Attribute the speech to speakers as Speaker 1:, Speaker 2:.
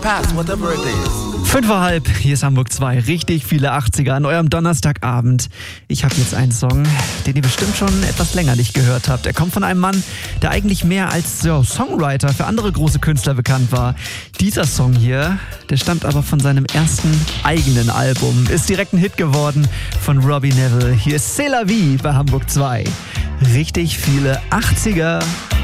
Speaker 1: Pass, whatever it is.
Speaker 2: 5:30, hier ist Hamburg 2. Richtig viele 80er an eurem Donnerstagabend. Ich habe jetzt einen Song, den ihr bestimmt schon etwas länger nicht gehört habt. Er kommt von einem Mann, der eigentlich mehr als Songwriter für andere große Künstler bekannt war. Dieser Song hier, der stammt aber von seinem ersten eigenen Album. Ist direkt ein Hit geworden von Robbie Nevil. Hier ist C'est la vie bei Hamburg 2. Richtig viele 80er